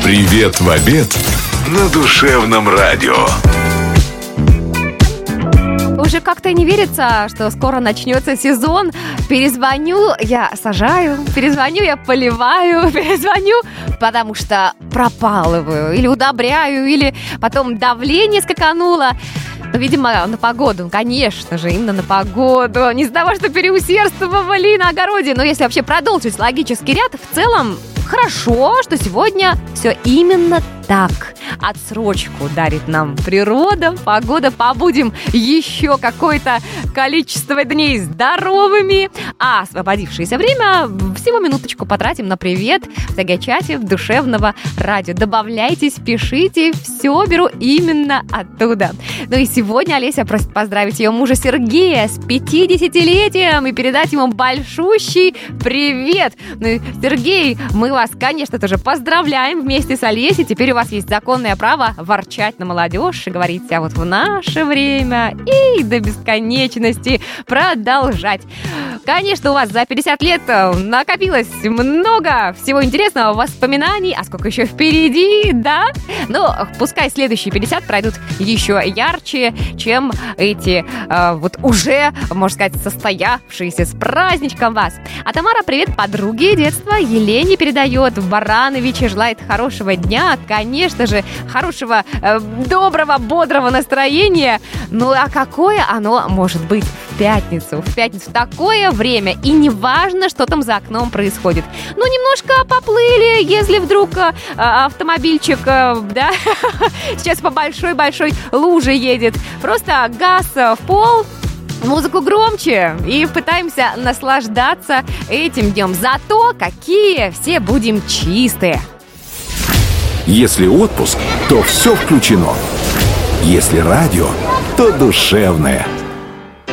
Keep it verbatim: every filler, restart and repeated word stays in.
Привет в обед на Душевном радио. Уже как-то не верится, что скоро начнется сезон. Перезвоню, я сажаю, перезвоню, я поливаю, перезвоню, потому что пропалываю, или удобряю, или потом давление скакануло. Ну, видимо, на погоду, конечно же, именно на погоду. Не из-за того, что переусердствовали на огороде. Но если вообще продолжить логический ряд, в целом хорошо, что сегодня все именно так. Отсрочку дарит нам природа, погода. Побудем еще какое-то количество дней здоровыми. А освободившееся время всего минуточку потратим на привет в Тагачате Душевного радио. Добавляйтесь, пишите, все беру именно оттуда. Ну и сегодня Олеся просит поздравить ее мужа Сергея с пятидесятилетием и передать ему большущий привет. Ну и, Сергей, мы вас, конечно, тоже поздравляем вместе с Олесей. Теперь у вас есть законное право ворчать на молодежь и говорить, а вот в наше время и до бесконечности продолжать. Конечно, у вас за пятьдесят лет накопилось много всего интересного, воспоминаний, а сколько еще впереди, да? Но пускай следующие пятьдесят пройдут еще ярче, чем эти э, вот уже, можно сказать, состоявшиеся. С праздничком вас! А Тамара привет подруге детства Елене передает в Барановиче, желает хорошего дня, конечно же, хорошего, э, доброго, бодрого настроения. Ну а какое оно может быть в пятницу? В пятницу такое время, и не важно, что там за окном происходит. Ну, немножко поплыли, если вдруг э, автомобильчик, э, да, сейчас по большой-большой луже едет. Просто газ в пол, музыку громче и пытаемся наслаждаться этим днем. Зато какие все будем чистые. Если отпуск, то все включено. Если радио, то душевное.